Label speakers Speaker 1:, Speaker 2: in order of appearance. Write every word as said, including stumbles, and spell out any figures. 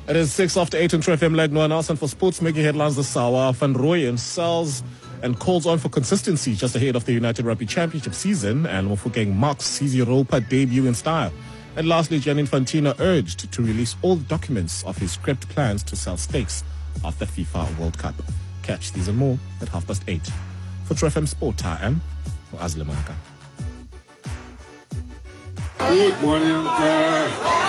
Speaker 1: It is six after eight on True F M. Like no one else, and for sports making headlines this hour, Van Rooyen sells and calls on for consistency just ahead of the United Rugby Championship season, and Mofokeng marks his Europa debut in style. And lastly, Gianni Infantino urged to release all the documents of his scrapped plans to sell stakes after FIFA World Cup. Catch these and more at half past eight. For True F M Sport, I am Azle Maka.
Speaker 2: Good morning, guys.